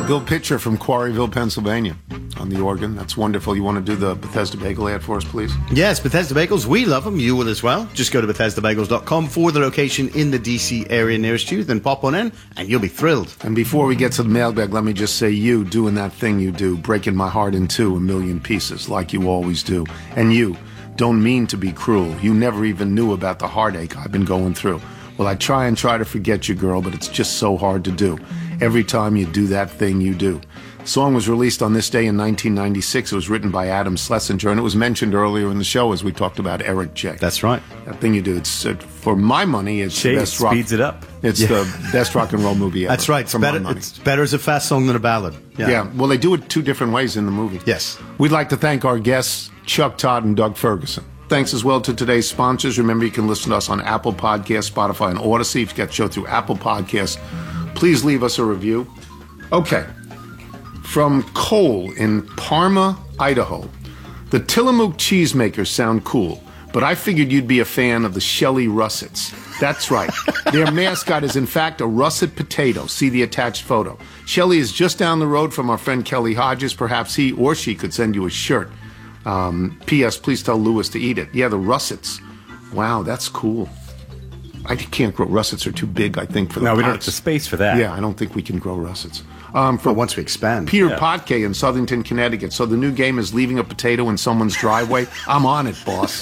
Bill Pitcher from Quarryville, Pennsylvania on the organ. That's wonderful. You want to do the Bethesda Bagel ad for us, please? Yes, Bethesda Bagels. We love them. You will as well. Just go to BethesdaBagels.com for the location in the D.C. area nearest you. Then pop on in and you'll be thrilled. And before we get to the mailbag, let me just say you doing that thing you do, breaking my heart in two, a million pieces, like you always do. And you don't mean to be cruel. You never even knew about the heartache I've been going through. Well, I try to forget you, girl, but it's just so hard to do. Every time you do that thing you do. The song was released on this day in 1996. It was written by Adam Schlesinger, and it was mentioned earlier in the show as we talked about Eric J. That's right. That thing you do, it's for my money, it's the best rock. Speeds it up. It's the best rock and roll movie ever. That's right. It's better as a fast song than a ballad. Yeah. Well, they do it two different ways in the movie. Yes. We'd like to thank our guests, Chuck Todd and Doug Ferguson. Thanks as well to today's sponsors. Remember, you can listen to us on Apple Podcasts, Spotify, and Odyssey. If you get the show through Apple Podcasts, please leave us a review. Okay. From Cole in Parma, Idaho. The Tillamook cheesemakers sound cool, but I figured you'd be a fan of the Shelley Russets. That's right. Their mascot is, in fact, a russet potato. See the attached photo. Shelley is just down the road from our friend Kelly Hodges. Perhaps he or she could send you a shirt. P.S. Please tell Lewis to eat it. Yeah, the russets. Wow, that's cool. I can't grow russets. They're too big, I think, for the No, we don't have the space for that. Yeah, I don't think we can grow russets. But once we expand. Peter Potke in Southington, Connecticut. So the new game is leaving a potato in someone's driveway. I'm on it, boss.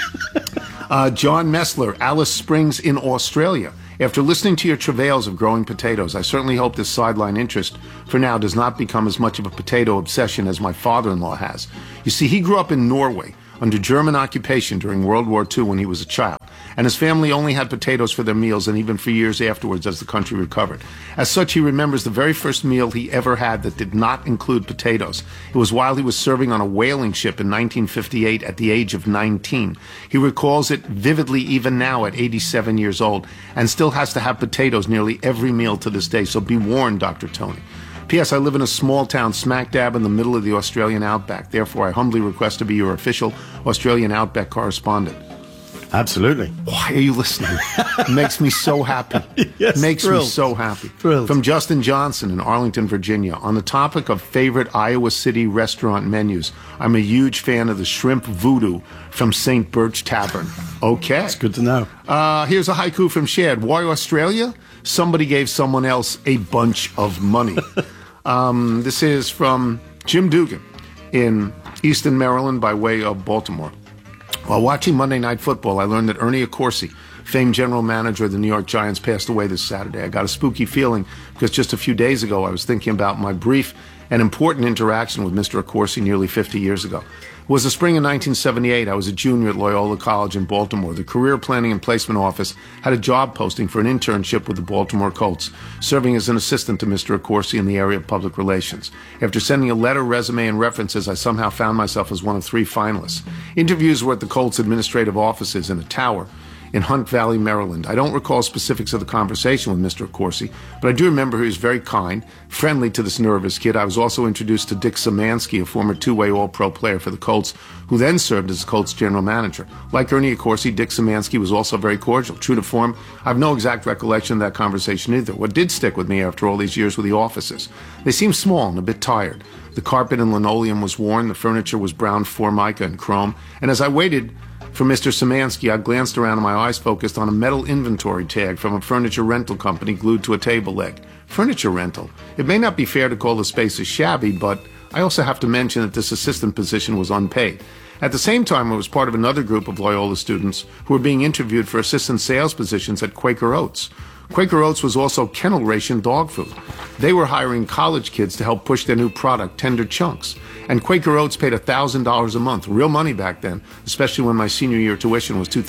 John Messler, Alice Springs in Australia. After listening to your travails of growing potatoes, I certainly hope this sideline interest for now does not become as much of a potato obsession as my father-in-law has. You see, he grew up in Norway under German occupation during World War II when he was a child, and his family only had potatoes for their meals and even for years afterwards as the country recovered. As such, he remembers the very first meal he ever had that did not include potatoes. It was while he was serving on a whaling ship in 1958 at the age of 19. He recalls it vividly even now at 87 years old and still has to have potatoes nearly every meal to this day, so be warned, Dr. Tony. P.S. I live in a small town smack dab in the middle of the Australian outback. Therefore, I humbly request to be your official Australian outback correspondent. Absolutely. Why are you listening? It makes me so happy. Yes, makes thrilled. me so happy. Thrilled. From Justin Johnson in Arlington, Virginia. On the topic of favorite Iowa City restaurant menus, I'm a huge fan of the Shrimp Voodoo from St. Birch Tavern. Okay. It's good to know. Here's a haiku from Shad. Why Australia? Somebody gave someone else a bunch of money. This is from Jim Dugan in Easton, Maryland, by way of Baltimore. While watching Monday Night Football, I learned that Ernie Accorsi, famed general manager of the New York Giants, passed away this Saturday. I got a spooky feeling because just a few days ago I was thinking about my brief and important interaction with Mr. Accorsi nearly 50 years ago. It was the spring of 1978. I was a junior at Loyola College in Baltimore. The Career Planning and Placement Office had a job posting for an internship with the Baltimore Colts, serving as an assistant to Mr. Accorsi in the area of public relations. After sending a letter, resume, and references, I somehow found myself as one of 3 finalists. Interviews were at the Colts administrative offices in a tower in Hunt Valley, Maryland. I don't recall specifics of the conversation with Mr. Accorsi, but I do remember he was very kind, friendly to this nervous kid. I was also introduced to Dick Szymanski, a former two-way All-Pro player for the Colts, who then served as the Colts general manager. Like Ernie Accorsi, Dick Szymanski was also very cordial. True to form, I have no exact recollection of that conversation either. What did stick with me after all these years were the offices. They seemed small and a bit tired. The carpet and linoleum was worn, the furniture was brown formica and chrome, and as I waited for Mr. Szymanski, I glanced around and my eyes focused on a metal inventory tag from a furniture rental company glued to a table leg. Furniture rental. It may not be fair to call the spaces shabby, but I also have to mention that this assistant position was unpaid. At the same time, I was part of another group of Loyola students who were being interviewed for assistant sales positions at Quaker Oats. Quaker Oats was also kennel ration dog food. They were hiring college kids to help push their new product, Tender Chunks. And Quaker Oats paid $1,000 a month, real money back then, especially when my senior year tuition was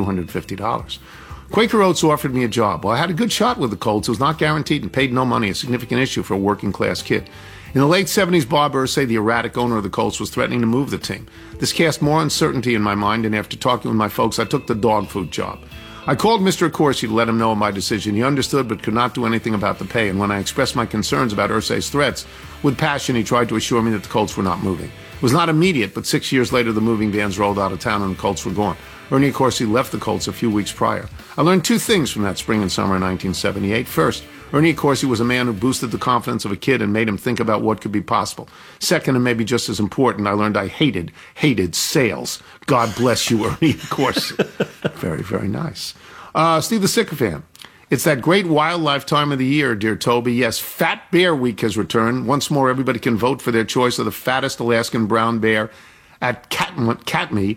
$2,250. Quaker Oats offered me a job. Well, I had a good shot with the Colts. It was not guaranteed and paid no money, a significant issue for a working-class kid. In the late 70s, Bob Irsay, the erratic owner of the Colts, was threatening to move the team. This cast more uncertainty in my mind, and after talking with my folks, I took the dog food job. I called Mr. Accorsi to let him know of my decision. He understood but could not do anything about the pay, and when I expressed my concerns about Irsay's threats, with passion he tried to assure me that the Colts were not moving. It was not immediate, but 6 years later the moving vans rolled out of town and the Colts were gone. Ernie Accorsi left the Colts a few weeks prior. I learned 2 things from that spring and summer of 1978. First, Ernie Accorsi was a man who boosted the confidence of a kid and made him think about what could be possible. Second, and maybe just as important, I learned I hated sales. God bless you, Ernie Accorsi. Very, very nice. Steve the Sycophant. It's that great wildlife time of the year, dear Toby. Yes, Fat Bear Week has returned. Once more, everybody can vote for their choice of the fattest Alaskan brown bear at Katmai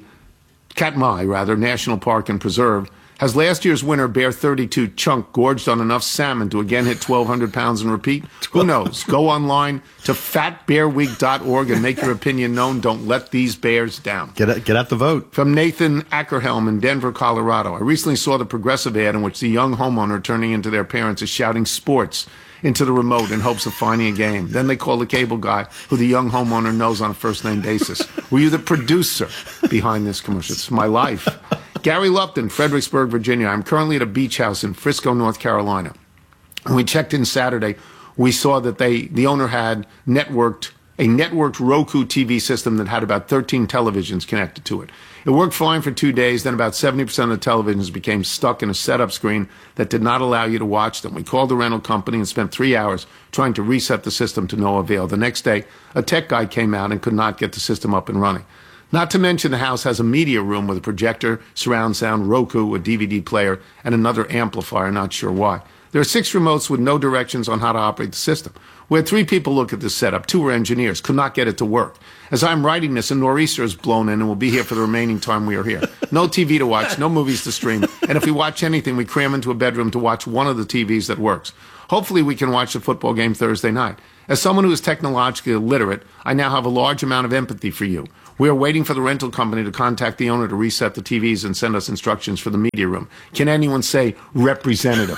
National Park and Preserve. Has last year's winner, Bear 32 Chunk, gorged on enough salmon to again hit 1,200 pounds and repeat? Who knows? Go online to fatbearweek.org and make your opinion known. Don't let these bears down. Get out the vote. From Nathan Ackerhelm in Denver, Colorado. I recently saw the Progressive ad in which the young homeowner turning into their parents is shouting sports into the remote in hopes of finding a game. Then they call the cable guy, who the young homeowner knows on a first-name basis. Were you the producer behind this commercial? It's my life. Gary Lupton, Fredericksburg, Virginia. I'm currently at a beach house in Frisco, North Carolina. When we checked in Saturday, we saw that the owner had a networked Roku TV system that had about 13 televisions connected to it. It worked fine for 2 days, then about 70% of the televisions became stuck in a setup screen that did not allow you to watch them. We called the rental company and spent 3 hours trying to reset the system to no avail. The next day, a tech guy came out and could not get the system up and running. Not to mention the house has a media room with a projector, surround sound, Roku, a DVD player, and another amplifier, not sure why. There are 6 remotes with no directions on how to operate the system. We had 3 people look at this setup. 2 were engineers, could not get it to work. As I'm writing this, a nor'easter is blown in and will be here for the remaining time we are here. No TV to watch, no movies to stream, and if we watch anything, we cram into a bedroom to watch one of the TVs that works. Hopefully we can watch the football game Thursday night. As someone who is technologically illiterate, I now have a large amount of empathy for you. We are waiting for the rental company to contact the owner to reset the TVs and send us instructions for the media room. Can anyone say representative?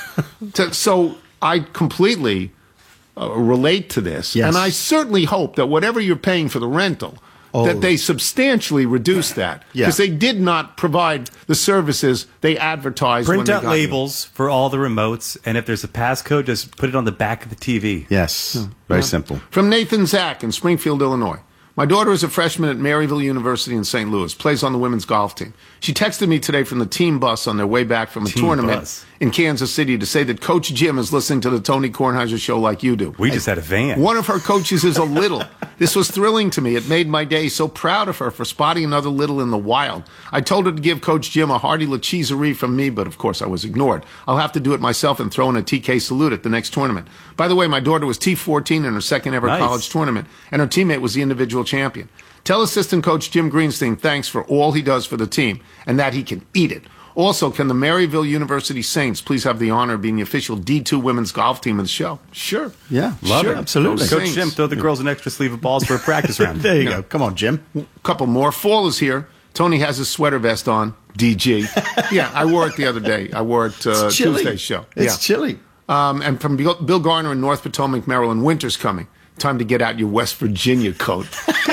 So I completely relate to this. Yes. And I certainly hope that whatever you're paying for the rental, that they substantially reduce that. Because they did not provide the services they advertised. Print out labels for all the remotes, and if there's a passcode, just put it on the back of the TV. Yes. Very simple. From Nathan Zach in Springfield, Illinois. My daughter is a freshman at Maryville University in St. Louis, plays on the women's golf team. She texted me today from the team bus on their way back from a tournament in Kansas City to say that Coach Jim is listening to the Tony Kornheiser show like you do. We just had a van. One of her coaches is a Little. This was thrilling to me. It made my day. So proud of her for spotting another Little in the wild. I told her to give Coach Jim a hearty lacheserie from me, but of course I was ignored. I'll have to do it myself and throw in a TK salute at the next tournament. By the way, my daughter was T14 in her second ever college tournament, and her teammate was the individual champion. Tell assistant coach Jim Greenstein thanks for all he does for the team and that he can eat it. Also, can the Maryville University Saints please have the honor of being the official D2 women's golf team of the show? Sure. Yeah. Love it. Absolutely. Coach Jim, throw the girls an extra sleeve of balls for a practice round. There you go. Come on, Jim. Couple more. Fall is here. Tony has his sweater vest on. DG. Yeah, I wore it the other day. I wore it Tuesday's show. It's chilly. And from Bill Garner in North Potomac, Maryland, winter's coming. Time to get out your West Virginia coat.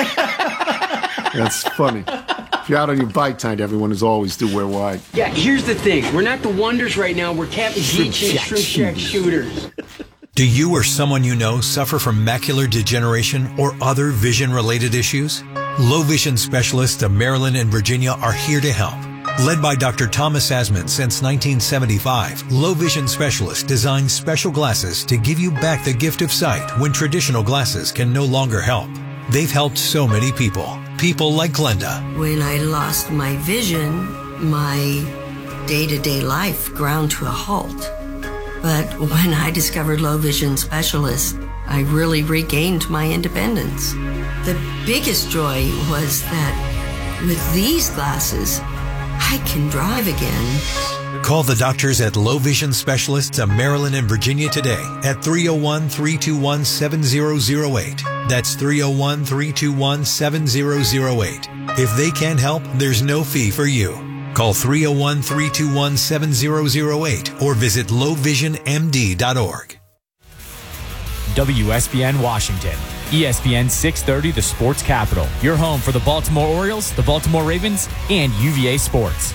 That's funny. If you're out on your bike tonight, everyone is always do wear wide. Yeah, here's the thing. We're not the Wonders right now. We're Captain Beach and Shrimp Shack shooters. Do you or someone you know suffer from macular degeneration or other vision-related issues? Low vision specialists of Maryland and Virginia are here to help. Led by Dr. Thomas Asman since 1975, Low Vision Specialists design special glasses to give you back the gift of sight when traditional glasses can no longer help. They've helped so many people. People like Glenda. When I lost my vision, my day-to-day life ground to a halt. But when I discovered Low Vision Specialists, I really regained my independence. The biggest joy was that with these glasses, I can drive again. Call the doctors at Low Vision Specialists of Maryland and Virginia today at 301-321-7008. That's 301-321-7008. If they can help, there's no fee for you. Call 301-321-7008 or visit lowvisionmd.org. WSBN Washington. ESPN 630, the sports capital. Your home for the Baltimore Orioles, the Baltimore Ravens, and UVA Sports.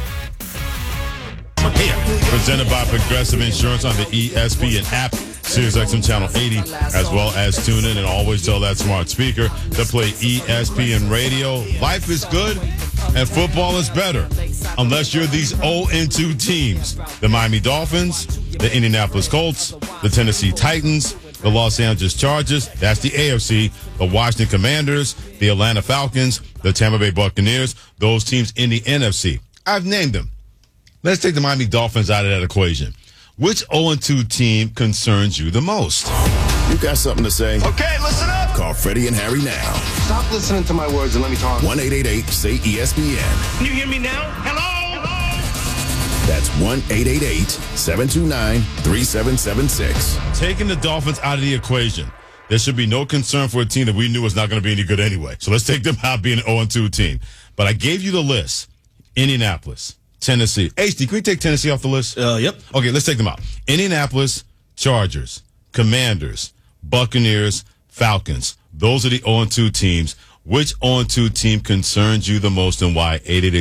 Presented by Progressive Insurance on the ESPN app, SiriusXM Channel 80, as well as tune in and always tell that smart speaker to play ESPN Radio. Life is good. and football is better unless you're these 0-2 teams. The Miami Dolphins, the Indianapolis Colts, the Tennessee Titans, the Los Angeles Chargers, that's the AFC, the Washington Commanders, the Atlanta Falcons, the Tampa Bay Buccaneers, those teams in the NFC. I've named them. Let's take the Miami Dolphins out of that equation. Which 0-2 team concerns you the most? You got something to say? Okay, listen up. Call Freddie and Harry now. Stop listening to my words and let me talk. 1-888-SAY-ESPN. Can you hear me now? Hello? That's 1-888-729-3776. Taking the Dolphins out of the equation, there should be no concern for a team that we knew was not going to be any good anyway. So let's take them out being an 0-2 team. But I gave you the list. Indianapolis, Tennessee. HD, can we take Tennessee off the list? Yep. Okay, let's take them out. Indianapolis, Chargers, Commanders, Buccaneers, Falcons. Those are the 0-2 teams. Which 0-2 team concerns you the most and why?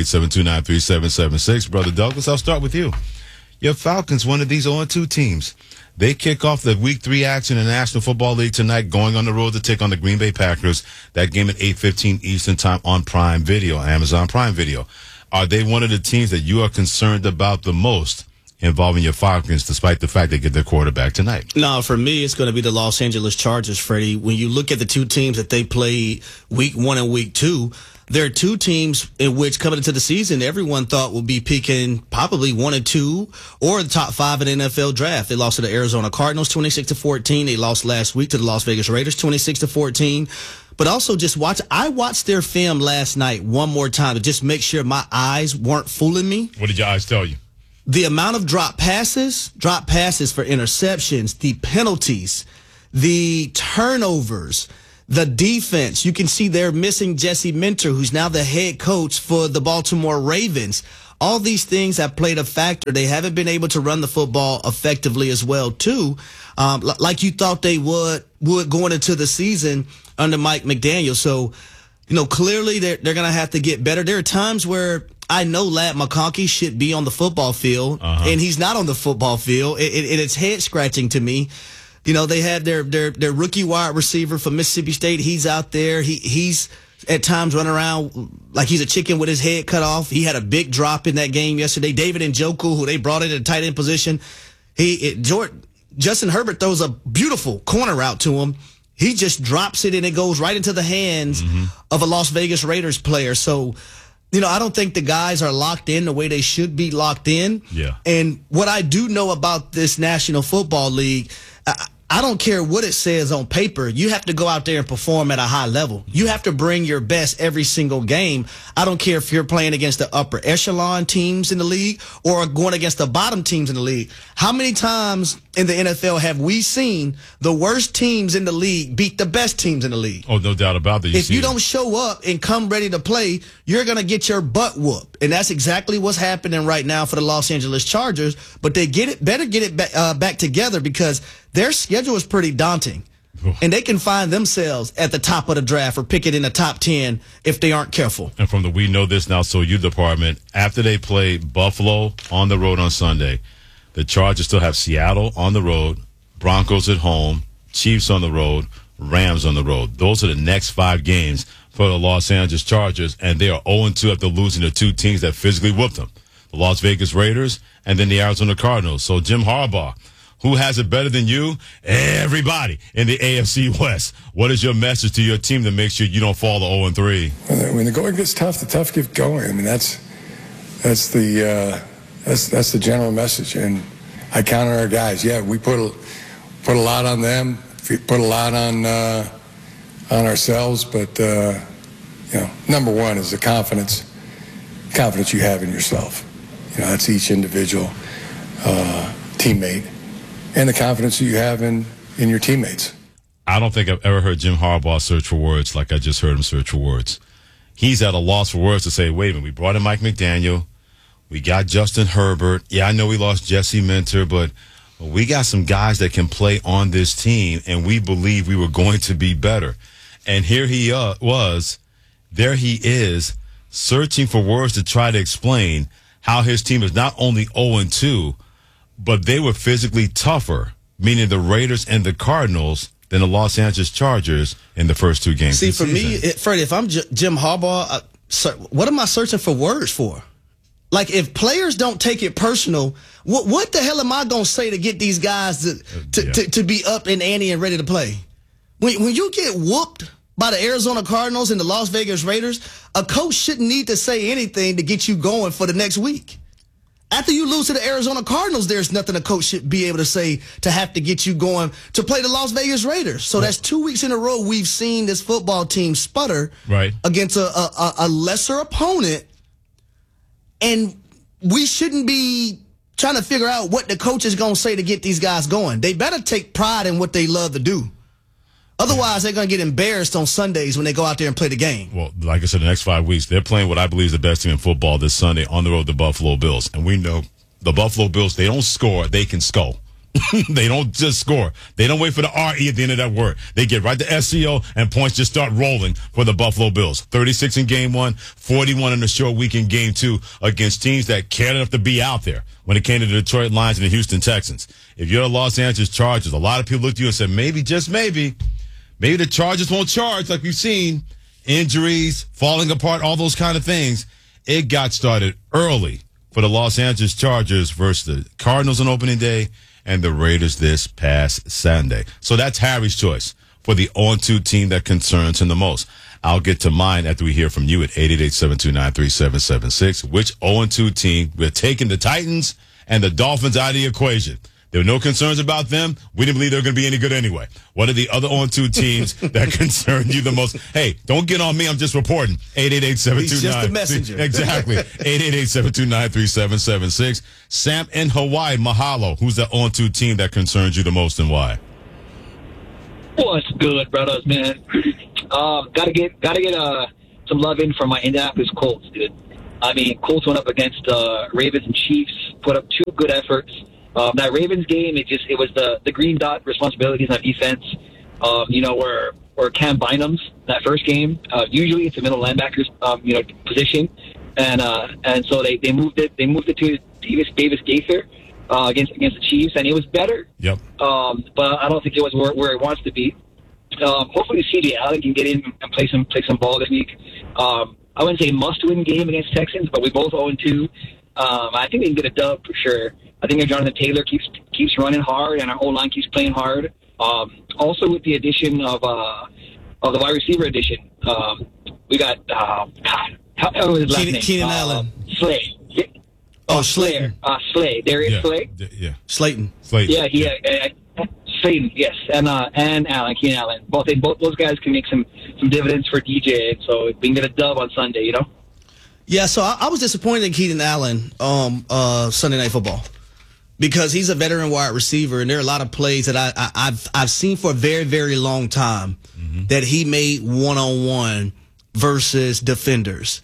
888-729-3776. Brother Douglas, I'll start with you. Your Falcons, one of these 0-2 teams. They kick off the Week 3 action in the National Football League tonight, going on the road to take on the Green Bay Packers. That game at 8:15 Eastern Time on Prime Video, Amazon Prime Video. Are they one of the teams that you are concerned about the most involving your Falcons, despite the fact they get their quarterback tonight? No, for me, it's going to be the Los Angeles Chargers, Freddie. When you look at the two teams that they played Week 1 and Week 2, there are two teams in which coming into the season, everyone thought would be peaking probably 1 and 2 or the top 5 in the NFL draft. They lost to the Arizona Cardinals 26-14. They lost last week to the Las Vegas Raiders 26-14. But also I watched their film last night one more time to just make sure my eyes weren't fooling me. What did your eyes tell you? The amount of drop passes for interceptions, the penalties, the turnovers, the defense. You can see they're missing Jesse Minter, who's now the head coach for the Baltimore Ravens. All these things have played a factor. They haven't been able to run the football effectively as well, too, like you thought they would going into the season under Mike McDaniel. So, clearly they're going to have to get better. There are times where I know Ladd McConkey should be on the football field, and he's not on the football field. It's head-scratching to me. They had their rookie wide receiver from Mississippi State. He's out there. He's at times running around like he's a chicken with his head cut off. He had a big drop in that game yesterday. David Njoku, who they brought in at a tight end position, Justin Herbert throws a beautiful corner route to him. He just drops it, and it goes right into the hands of a Las Vegas Raiders player. So, I don't think the guys are locked in the way they should be locked in. Yeah. And what I do know about this National Football League, I don't care what it says on paper. You have to go out there and perform at a high level. You have to bring your best every single game. I don't care if you're playing against the upper echelon teams in the league or going against the bottom teams in the league. How many times in the NFL have we seen the worst teams in the league beat the best teams in the league? Oh, no doubt about that. If you don't show up and come ready to play, you're going to get your butt whooped. And that's exactly what's happening right now for the Los Angeles Chargers. But they better get it back together because their schedule is pretty daunting. And they can find themselves at the top of the draft or pick it in the top 10 if they aren't careful. And from the We Know This Now So You department, after they play Buffalo on the road on Sunday, the Chargers still have Seattle on the road, Broncos at home, Chiefs on the road, Rams on the road. Those are the next 5 games for the Los Angeles Chargers, and they are 0-2 after losing to 2 teams that physically whooped them, the Las Vegas Raiders and then the Arizona Cardinals. So Jim Harbaugh, who has it better than you? Everybody in the AFC West. What is your message to your team to make sure you don't fall to 0-3? When the going gets tough, the tough get going. I mean, that's the general message, and I count on our guys. Yeah, we put a lot on them, put a lot on ourselves, but number one is the confidence you have in yourself. That's each individual teammate, and the confidence that you have in your teammates. I don't think I've ever heard Jim Harbaugh search for words like I just heard him search for words. He's at a loss for words to say, wait a minute, we brought in Mike McDaniel. We got Justin Herbert. Yeah, I know we lost Jesse Minter, but we got some guys that can play on this team, and we believe we were going to be better. And here he there he is, searching for words to try to explain how his team is not only 0-2, but they were physically tougher, meaning the Raiders and the Cardinals, than the Los Angeles Chargers in the first 2 games. See, for me, Freddie, if I'm Jim Harbaugh, what am I searching for words for? Like, if players don't take it personal, what the hell am I going to say to get these guys to be up and ante and ready to play? When you get whooped by the Arizona Cardinals and the Las Vegas Raiders, a coach shouldn't need to say anything to get you going for the next week. After you lose to the Arizona Cardinals, there's nothing a coach should be able to say to have to get you going to play the Las Vegas Raiders. So that's 2 weeks in a row we've seen this football team sputter against a lesser opponent. And we shouldn't be trying to figure out what the coach is going to say to get these guys going. They better take pride in what they love to do. Otherwise, they're going to get embarrassed on Sundays when they go out there and play the game. Well, like I said, the next 5 weeks, they're playing what I believe is the best team in football this Sunday on the road to the Buffalo Bills. And we know the Buffalo Bills, they don't score, they can skull. They don't just score. They don't wait for the R-E at the end of that word. They get right to SCO, and points just start rolling for the Buffalo Bills. 36 in game 1, 41 in the short week in game 2 against teams that cared enough to be out there when it came to the Detroit Lions and the Houston Texans. If you're the Los Angeles Chargers, a lot of people looked at you and said, maybe, just maybe the Chargers won't charge like we've seen. Injuries, falling apart, all those kind of things. It got started early for the Los Angeles Chargers versus the Cardinals on opening day and the Raiders this past Sunday. So that's Harry's choice for the 0-2 team that concerns him the most. I'll get to mine after we hear from you at 888-729-3776. Which 0-2 team? We're taking the Titans and the Dolphins out of the equation. There were no concerns about them. We didn't believe they were going to be any good anyway. What are the other 0-2 teams that concern you the most? Hey, don't get on me. I'm just reporting. 888-729. He's just a messenger. Exactly. 888-729-3776. Sam in Hawaii, mahalo. Who's the 0-2 team that concerns you the most and why? What's good, brothers, man? Gotta get some love in from my Indianapolis Colts, dude. I mean, Colts went up against Ravens and Chiefs, put up 2 good efforts. That Ravens game, it was the green dot responsibilities on defense. Where Cam Bynum's that first game. Usually it's a middle linebacker's position, and so they moved it to Davis Gaither against the Chiefs, and it was better. Yep. But I don't think it was where it wants to be. Hopefully C.J. Allen can get in and play some ball this week. I wouldn't say must-win game against Texans, but we both 0-2. I think they can get a dub for sure. I think if Jonathan Taylor keeps running hard and our O-line keeps playing hard. Also, with the addition of the wide receiver addition, we got how was his last name? Keenan Allen. Slay. Oh, Slayton. Slay. Darius Slay. Yeah. Slayton. Yeah, Slayton. Yes, and Allen, Keenan Allen. Both those guys can make some dividends for DJ. So we can get a dub on Sunday. You know. Yeah. So I was disappointed in Keenan Allen Sunday Night Football. Because he's a veteran wide receiver, and there are a lot of plays that I've seen for a very, very long time that he made one-on-one versus defenders.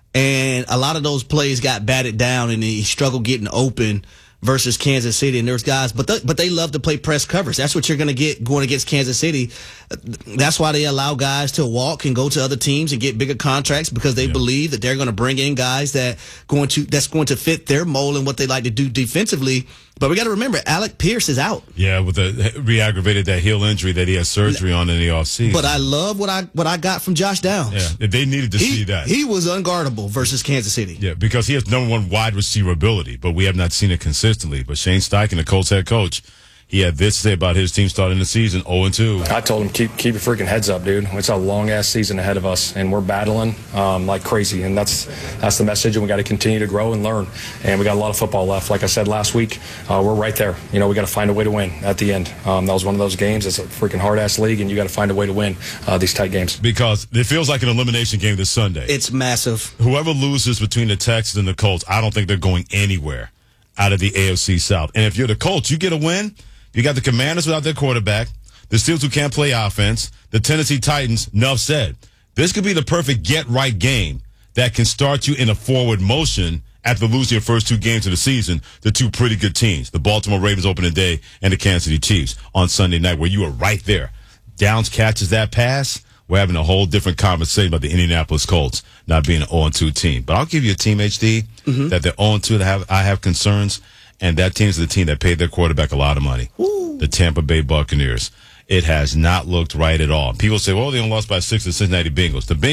And a lot of those plays got batted down, and he struggled getting open versus Kansas City. And there's guys, but they love to play press coverage. That's what you're going to get going against Kansas City. That's why they allow guys to walk and go to other teams and get bigger contracts, because they believe that they're going to bring in guys that's going to fit their mold and what they like to do defensively. But we got to remember, Alec Pierce is out. Yeah, with re-aggravated that heel injury that he had surgery on in the offseason. But I love what I got from Josh Downs. Yeah, they needed to see that. He was unguardable versus Kansas City. Yeah, because he has number 1 wide receiver ability, but we have not seen it consistently. But Shane Steichen, the Colts head coach, he had this to say about his team starting the season 0-2. I told him, keep your freaking heads up, dude. It's a long-ass season ahead of us, and we're battling like crazy. And that's the message, and we got to continue to grow and learn. And we got a lot of football left. Like I said last week, we're right there. We got to find a way to win at the end. That was one of those games. It's a freaking hard-ass league, and you got to find a way to win these tight games. Because it feels like an elimination game this Sunday. It's massive. Whoever loses between the Texans and the Colts, I don't think they're going anywhere out of the AFC South. And if you're the Colts, you get a win. You got the Commanders without their quarterback, the Steelers who can't play offense, the Tennessee Titans, enough said. This could be the perfect get-right game that can start you in a forward motion after losing your first 2 games of the season to 2 pretty good teams, the Baltimore Ravens opening day and the Kansas City Chiefs on Sunday night, where you were right there. Downs catches that pass. We're having a whole different conversation about the Indianapolis Colts not being an 0-2 team. But I'll give you a team, HD, that they're 0-2 that I have concerns. And that team is the team that paid their quarterback a lot of money. Ooh. The Tampa Bay Buccaneers. It has not looked right at all. People say, well, they only lost by 6 to Cincinnati Bengals. The Bengals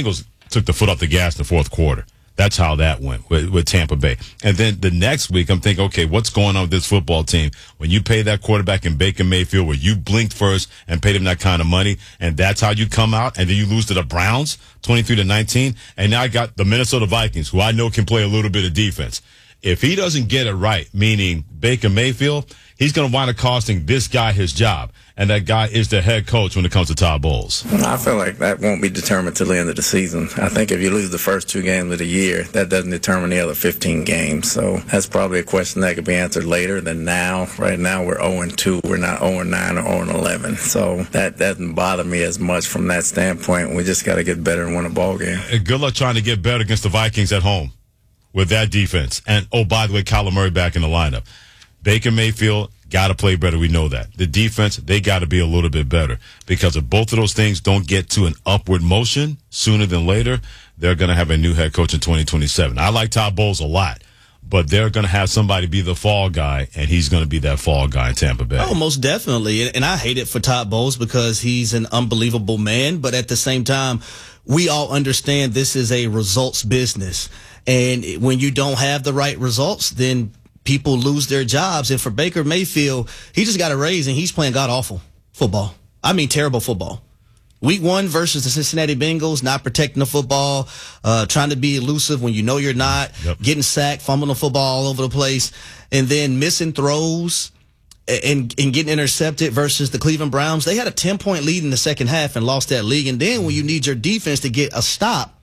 took the foot off the gas in the fourth quarter. That's how that went with Tampa Bay. And then the next week, I'm thinking, okay, what's going on with this football team? When you pay that quarterback in Baker Mayfield, where you blinked first and paid him that kind of money, and that's how you come out, and then you lose to the Browns, 23-19, and now I got the Minnesota Vikings, who I know can play a little bit of defense. If he doesn't get it right, meaning Baker Mayfield, he's going to wind up costing this guy his job. And that guy is the head coach when it comes to Todd Bowles. I feel like that won't be determined till the end of the season. I think if you lose the first 2 games of the year, that doesn't determine the other 15 games. So that's probably a question that could be answered later than now. Right now, we're 0-2. We're not 0-9 or 0-11. So that doesn't bother me as much from that standpoint. We just got to get better and win a ball game. And good luck trying to get better against the Vikings at home with that defense. And, oh, by the way, Kyler Murray back in the lineup. Baker Mayfield got to play better. We know that. The defense, they got to be a little bit better, because if both of those things don't get to an upward motion sooner than later, they're going to have a new head coach in 2027. I like Todd Bowles a lot, but they're going to have somebody be the fall guy, and he's going to be that fall guy in Tampa Bay. Oh, most definitely. And I hate it for Todd Bowles because he's an unbelievable man, but at the same time, we all understand this is a results business. And when you don't have the right results, then people lose their jobs. And for Baker Mayfield, he just got a raise and he's playing god-awful football. I mean, terrible football. Week 1 versus the Cincinnati Bengals, not protecting the football, trying to be elusive when you know you're not, getting sacked, fumbling the football all over the place, and then missing throws and getting intercepted versus the Cleveland Browns. They had a 10-point lead in the second half and lost that league. And then when you need your defense to get a stop,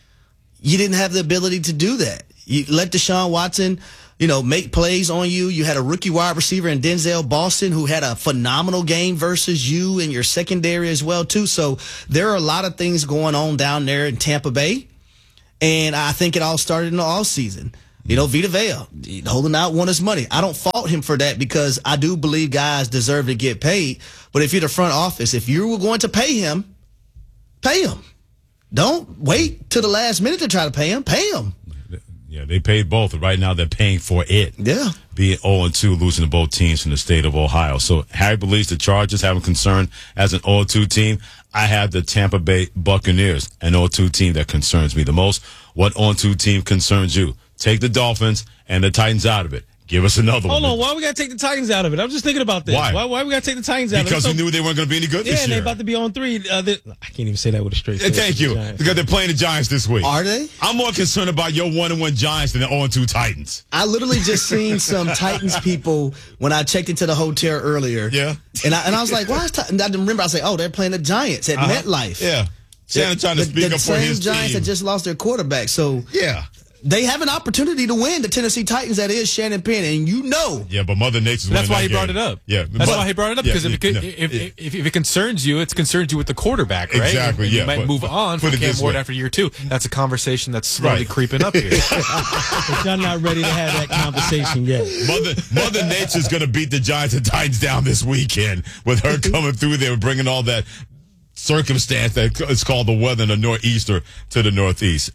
you didn't have the ability to do that. You let Deshaun Watson, make plays on you. You had a rookie wide receiver in Denzel Boston who had a phenomenal game versus you in your secondary as well, too. So there are a lot of things going on down there in Tampa Bay. And I think it all started in the offseason. Vita Vea holding out, won his money. I don't fault him for that because I do believe guys deserve to get paid. But if you're the front office, if you were going to pay him, pay him. Don't wait till the last minute to try to pay him. Pay him. Yeah, they paid both. Right now, they're paying for it. Yeah. Being 0-2, losing to both teams from the state of Ohio. So Harry believes the Chargers have a concern as an 0-2 team. I have the Tampa Bay Buccaneers, an 0-2 team that concerns me the most. What 0-2 team concerns you? Take the Dolphins and the Titans out of it. Give us another one. Hold on, why we got to take the Titans out of it? I'm just thinking about this. Why? Why we got to take the Titans out of it? Because we knew they weren't going to be any good this year. Yeah, and they're about to be on 3. I can't even say that with a straight face. Thank you. Because they're playing the Giants this week. Are they? I'm more concerned about your 1-1 Giants than the 0-2 Titans. I literally just seen some Titans people when I checked into the hotel earlier. Yeah. And I was like, why is Titans? I didn't remember. I was like, oh, they're playing the Giants at MetLife. Yeah. Shannon trying to speak up for his team. The same Giants that just lost their quarterback. So yeah. They have an opportunity to win the Tennessee Titans. That is Shannon Penn, and Yeah, but Mother Nature's winning. That's why that he game. brought it up. Yeah, that's why he brought it up because if it concerns you, it concerns you with the quarterback, right? Exactly. And you might move on from Cam Ward after year 2. That's a conversation that's slowly creeping up here. But y'all not ready to have that conversation yet. Mother Nature's going to beat the Giants and Titans down this weekend with her coming through there and bringing all that circumstance that is called the weather in the northeaster to the northeast.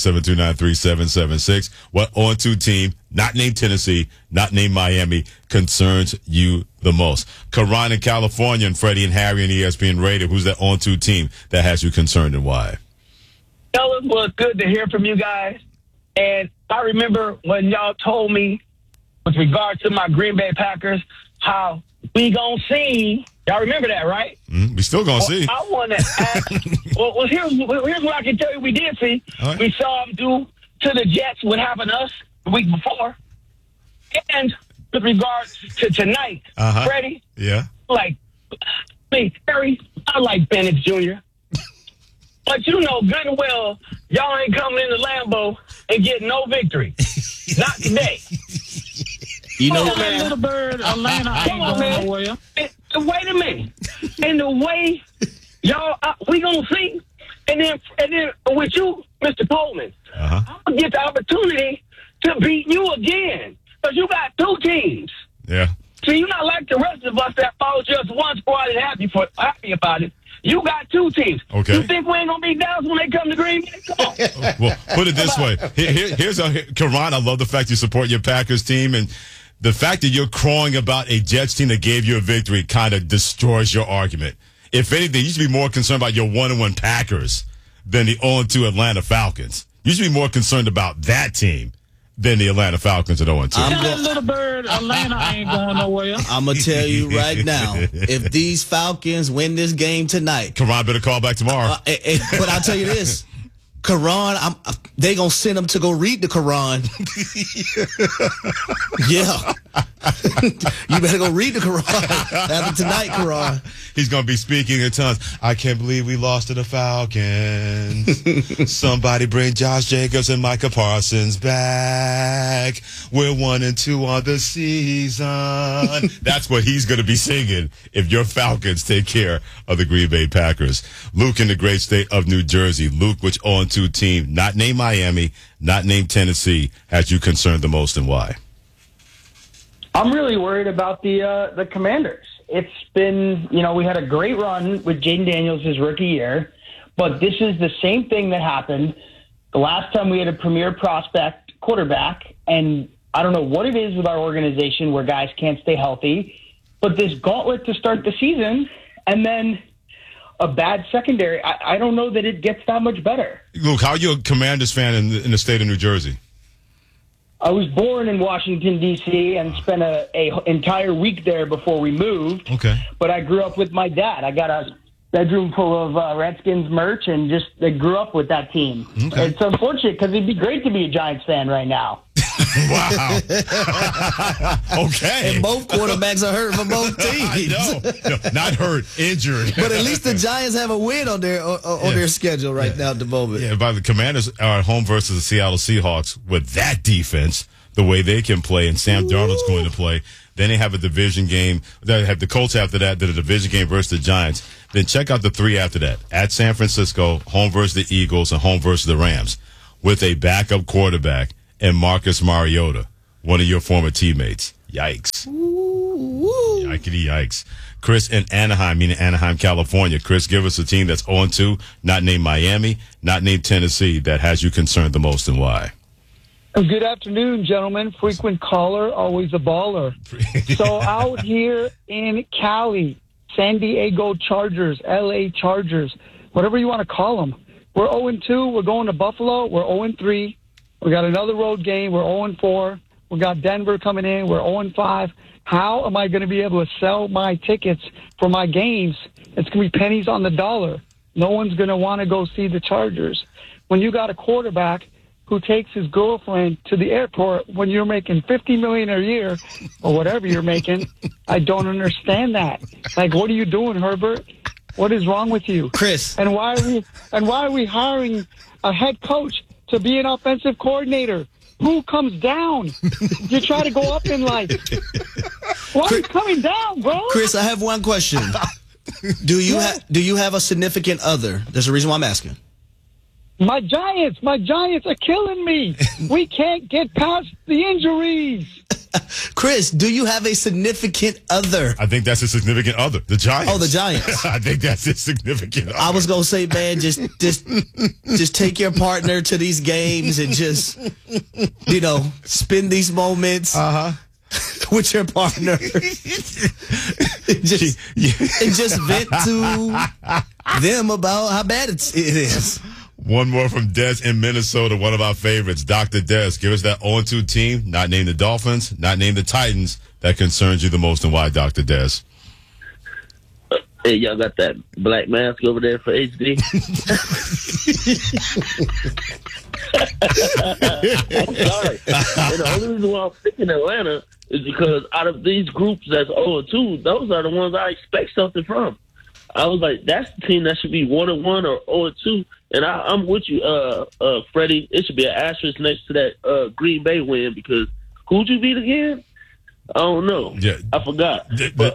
888-729-3776. What 0-2 team, not named Tennessee, not named Miami, concerns you the most? Karan in California and Freddie and Harry and ESPN Radio. Who's that 0-2 team that has you concerned and why? Fellas, well, it's good to hear from you guys. And I remember when y'all told me with regard to my Green Bay Packers how we gonna see. Y'all remember that, right? We still gonna see. I want to ask. well, here's what I can tell you we did see. Right. We saw them do to the Jets what happened to us the week before. And with regards to tonight, Freddie, yeah, Harry, I like Bennett Jr., but you know good and well y'all ain't coming into Lambeau and getting no victory. Not today. You know, man. Little bird, Atlanta ain't going nowhere. Wait a minute. And the way y'all, we gonna see, and then with you, Mr. Coleman, I'm gonna get the opportunity to beat you again because you got 2 teams. Yeah. See, you're not like the rest of us that follow just one squad and happy about it. You got 2 teams. Okay. You think we ain't gonna beat Dallas when they come to Green Bay? Come on. Well, put it this way. Here's Karan, I love the fact you support your Packers team, and the fact that you're crowing about a Jets team that gave you a victory kind of destroys your argument. If anything, you should be more concerned about your 1-1 Packers. And the fact that you're crowing about a Jets team that gave you a victory kind of destroys your argument. If anything, you should be more concerned about your 1-1 Packers. And the fact that you're crowing about a Jets team that gave you a victory kind of destroys your argument. If anything, you should be more concerned about your 1-1 Packers. than the 0-2 Atlanta Falcons. You should be more concerned about that team than the Atlanta Falcons at 0-2. Tell that little bird, Atlanta ain't going nowhere. I'm going to tell you right now, if these Falcons win this game tonight. Karan better call back tomorrow. But I'll tell you this. Quran, they gonna send him to go read the Quran. Yeah. You better go read the Quran after tonight, Quran. He's gonna be speaking in tongues. I can't believe we lost to the Falcons. Somebody bring Josh Jacobs and Micah Parsons back. We're 1-2 on the season. That's what he's gonna be singing if your Falcons take care of the Green Bay Packers. Luke in the great state of New Jersey. Luke, which 0-2 team, not named Miami, not named Tennessee, has you concerned the most, and why? I'm really worried about the Commanders. It's been, we had a great run with Jaden Daniels his rookie year, but this is the same thing that happened the last time we had a premier prospect quarterback, and I don't know what it is with our organization where guys can't stay healthy, but this gauntlet to start the season, and then a bad secondary. I don't know that it gets that much better. Luke, how are you a Commanders fan in the state of New Jersey? I was born in Washington, D.C., and spent a entire week there before we moved. Okay. But I grew up with my dad. I got a bedroom full of Redskins merch and just grew up with that team. Okay. It's unfortunate because it'd be great to be a Giants fan right now. Wow. Okay. And both quarterbacks are hurt for both teams. I know. No, not hurt, injured. But at least the Giants have a win on their schedule right now at the moment. Yeah, by the Commanders are at home versus the Seattle Seahawks with that defense, the way they can play, and Sam Darnold's going to play. Then they have a division game. They have the Colts after that, then a division game versus the Giants. Then check out the three after that. At San Francisco, home versus the Eagles, and home versus the Rams with a backup quarterback and Marcus Mariota, one of your former teammates. Yikes. Yikety yikes. Chris in Anaheim, meaning Anaheim, California. Chris, give us a team that's 0-2, not named Miami, not named Tennessee, that has you concerned the most, and why? Good afternoon, gentlemen. Frequent caller, always a baller. So out here in Cali, San Diego Chargers, LA Chargers, whatever you want to call them. We're 0-2. We're going to Buffalo. We're 0-3. We got another road game. We're 0-4. We got Denver coming in. We're 0-5. How am I going to be able to sell my tickets for my games? It's going to be pennies on the dollar. No one's going to want to go see the Chargers. When you got a quarterback who takes his girlfriend to the airport when you're making $50 million a year or whatever you're making, I don't understand that. Like, what are you doing, Herbert? What is wrong with you, Chris? And why are we hiring a head coach to be an offensive coordinator? Who comes down? You try to go up in life. Why are you coming down, bro? Chris, I have one question. Do you have a significant other? There's a reason why I'm asking. My Giants are killing me. We can't get past the injuries. Chris, do you have a significant other? I think that's a significant other. The Giants. Oh, the Giants. I think that's a significant other. I was going to say, man, just take your partner to these games and just, spend these moments with your partner. and just vent to them about how bad it is. One more from Des in Minnesota, one of our favorites. Dr. Des, give us that 0-2 team, not named the Dolphins, not named the Titans, that concerns you the most, and why, Dr. Des? Hey, y'all got that black mask over there for HD? I'm sorry. And the only reason why I'm picking Atlanta is because out of these groups that's 0-2, those are the ones I expect something from. I was like, that's the team that should be 1-1 or 0-2. And I'm with you, Freddie. It should be an asterisk next to that Green Bay win because who'd you beat again? I don't know. Yeah. I forgot. But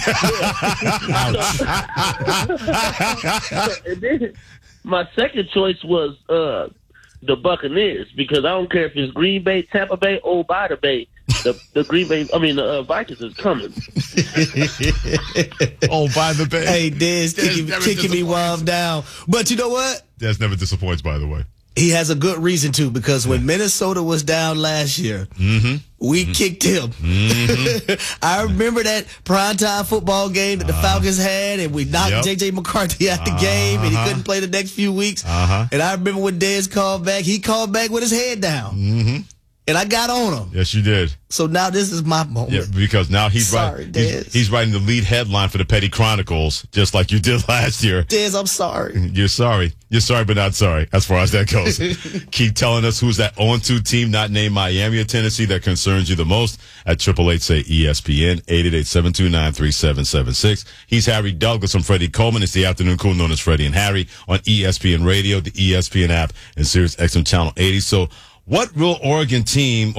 and then my second choice was the Buccaneers because I don't care if it's Green Bay, Tampa Bay, or by the Bay. The Vikings is coming. Oh, by the Bay. Hey, Des kicking me while I'm down. But you know what? Des never disappoints, by the way. He has a good reason to, because when Minnesota was down last year, we kicked him. I remember that primetime football game that the Falcons had, and we knocked J.J. McCarthy out the game, and he couldn't play the next few weeks. And I remember when Dez called back, he called back with his head down. And I got on him. Yes, you did. So now this is my moment. Yeah, because now he's he's writing the lead headline for the Petty Chronicles, just like you did last year. Dez, I'm sorry. You're sorry. You're sorry, but not sorry, as far as that goes. Keep telling us who's that 0-2 team not named Miami or Tennessee that concerns you the most at 888-SAY-ESPN, 888-729-3776. He's Harry Douglas. I'm Freddie Coleman. It's the afternoon crew known as Freddie and Harry on ESPN Radio, the ESPN app, and Sirius XM Channel 80. So, what Oregon team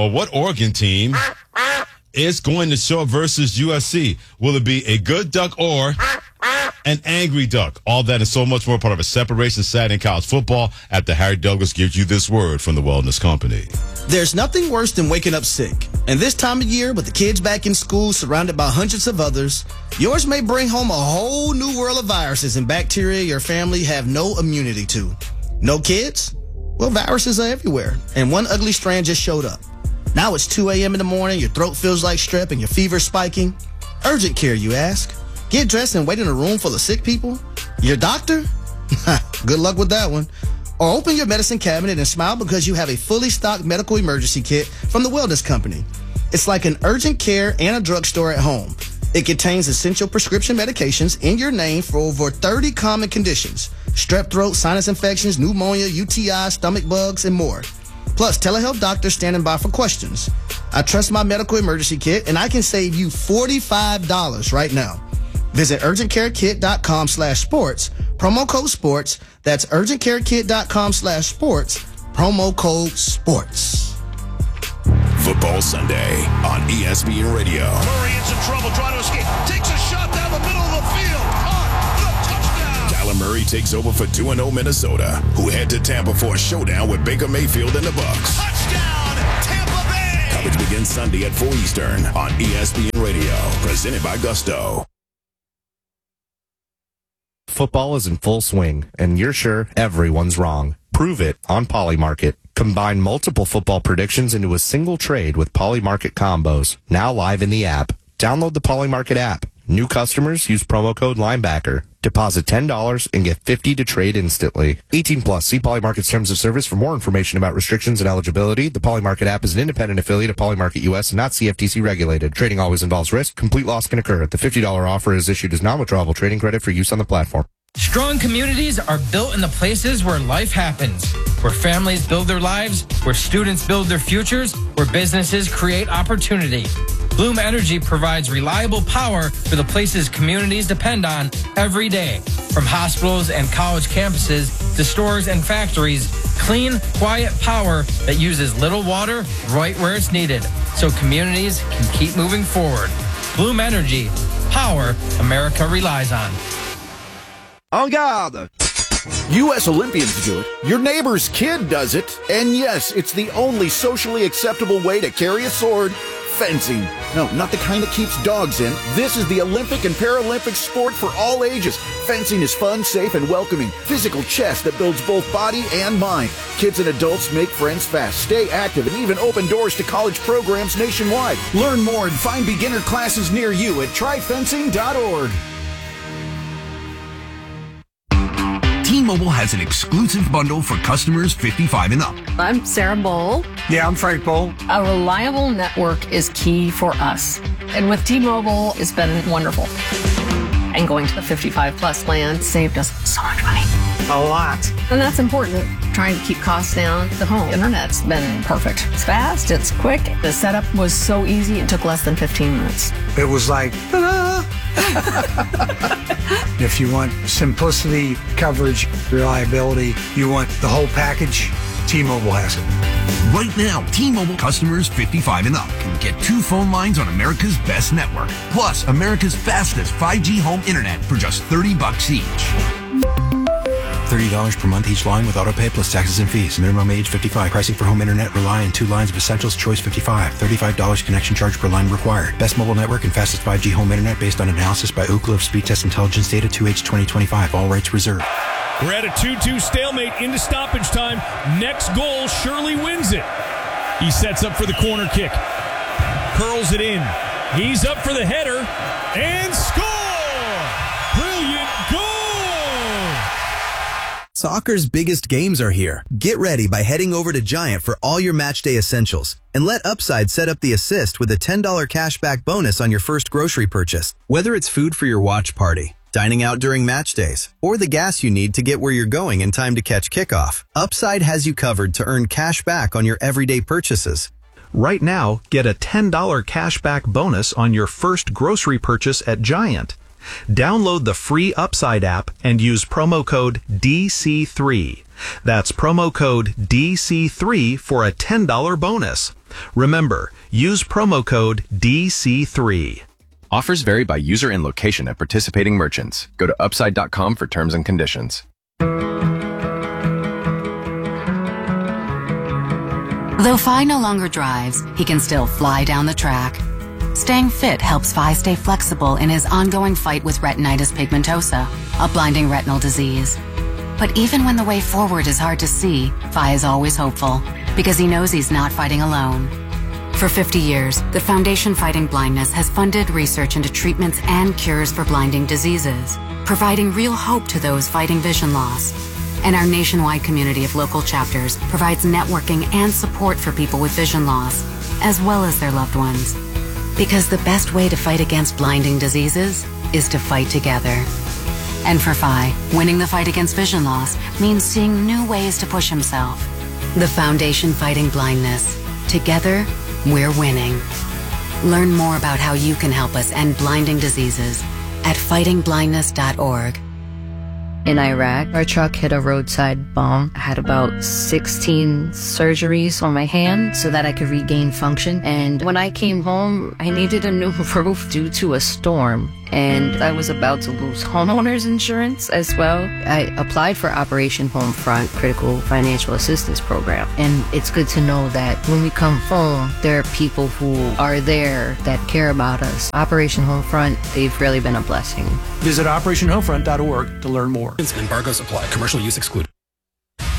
is going to show up versus USC? Will it be a good duck or an angry duck? All that and so much more, part of a Separation Saturday in college football after Harry Douglas gives you this word from the Wellness Company. There's nothing worse than waking up sick. And this time of year, with the kids back in school surrounded by hundreds of others, yours may bring home a whole new world of viruses and bacteria your family have no immunity to. No kids? Well, viruses are everywhere, and one ugly strand just showed up. Now it's 2 a.m. in the morning, your throat feels like strep, and your fever's spiking. Urgent care, you ask? Get dressed and wait in a room full of sick people? Your doctor? Good luck with that one. Or open your medicine cabinet and smile because you have a fully stocked medical emergency kit from the Wellness Company. It's like an urgent care and a drugstore at home. It contains essential prescription medications in your name for over 30 common conditions: strep throat, sinus infections, pneumonia, UTI, stomach bugs, and more. Plus, telehealth doctors standing by for questions. I trust my medical emergency kit, and I can save you $45 right now. Visit urgentcarekit.com/sports, promo code sports. That's urgentcarekit.com/sports, promo code sports. Football Sunday on ESPN Radio. Murray in some trouble trying to escape. Takes a shot down the middle of the field. Caught. The touchdown. Kyler Murray takes over for 2-0 Minnesota, who head to Tampa for a showdown with Baker Mayfield and the Bucs. Touchdown, Tampa Bay. Coverage begins Sunday at 4 Eastern on ESPN Radio. Presented by Gusto. Football is in full swing, and you're sure everyone's wrong. Prove it on Polymarket. Combine multiple football predictions into a single trade with Polymarket combos. Now live in the app. Download the Polymarket app. New customers use promo code Linebacker. Deposit $10 and get $50 to trade instantly. 18 plus. See Polymarket's terms of service for more information about restrictions and eligibility. The Polymarket app is an independent affiliate of Polymarket US and not CFTC regulated. Trading always involves risk. Complete loss can occur. The $50 offer is issued as non-withdrawable trading credit for use on the platform. Strong communities are built in the places where life happens, where families build their lives, where students build their futures, where businesses create opportunity. Bloom Energy provides reliable power for the places communities depend on every day. From hospitals and college campuses to stores and factories, clean, quiet power that uses little water right where it's needed, so communities can keep moving forward. Bloom Energy, power America relies on. En garde! U.S. Olympians do it, your neighbor's kid does it, and yes, it's the only socially acceptable way to carry a sword: fencing. No, not the kind that keeps dogs in. This is the Olympic and Paralympic sport for all ages. Fencing is fun, safe, and welcoming. Physical chess that builds both body and mind. Kids and adults make friends fast, stay active, and even open doors to college programs nationwide. Learn more and find beginner classes near you at tryfencing.org. T-Mobile has an exclusive bundle for customers 55 and up. I'm Sarah Bowl. Yeah, I'm Frank Bowl. A reliable network is key for us. And with T-Mobile, it's been wonderful. And going to the 55 plus plan saved us so much money. A lot. And that's important. Trying to keep costs down. The home internet's been perfect. It's fast, it's quick. The setup was so easy, it took less than 15 minutes. It was like, ta-da! If you want simplicity, coverage, reliability, you want the whole package, T-Mobile has it. Right now, T-Mobile customers 55 and up can get 2 phone lines on America's best network, plus America's fastest 5G home internet for just $30 each. $30 per month each line with autopay plus taxes and fees. Minimum age 55. Pricing for home internet rely on 2 lines of Essentials. Choice 55. $35 connection charge per line required. Best mobile network and fastest 5G home internet based on analysis by Ookla of Speed Test Intelligence data 2H 2025. All rights reserved. We're at a 2-2 stalemate into stoppage time. Next goal surely wins it. He sets up for the corner kick. Curls it in. He's up for the header. And score! Brilliant goal! Soccer's biggest games are here. Get ready by heading over to Giant for all your matchday essentials. And let Upside set up the assist with a $10 cashback bonus on your first grocery purchase. Whether it's food for your watch party, dining out during match days, or the gas you need to get where you're going in time to catch kickoff, Upside has you covered to earn cash back on your everyday purchases. Right now, get a $10 cashback bonus on your first grocery purchase at Giant. Download the free Upside app and use promo code DC3. That's promo code DC3 for a $10 bonus. Remember, use promo code DC3. Offers vary by user and location at participating merchants. Go to upside.com for terms and conditions. Though Phi no longer drives, he can still fly down the track. Staying fit helps Phi stay flexible in his ongoing fight with retinitis pigmentosa, a blinding retinal disease. But even when the way forward is hard to see, Phi is always hopeful, because he knows he's not fighting alone. For 50 years, the Foundation Fighting Blindness has funded research into treatments and cures for blinding diseases, providing real hope to those fighting vision loss. And our nationwide community of local chapters provides networking and support for people with vision loss, as well as their loved ones. Because the best way to fight against blinding diseases is to fight together. And for Phi, winning the fight against vision loss means seeing new ways to push himself. The Foundation Fighting Blindness. Together, we're winning. Learn more about how you can help us end blinding diseases at fightingblindness.org. In Iraq, our truck hit a roadside bomb. I had about 16 surgeries on my hand so that I could regain function. And when I came home, I needed a new roof due to a storm. And I was about to lose homeowners insurance as well. I applied for Operation Homefront Critical Financial Assistance Program. And it's good to know that when we come home, there are people who are there that care about us. Operation Homefront, they've really been a blessing. Visit OperationHomefront.org to learn more. Embargoes apply. Commercial use excluded.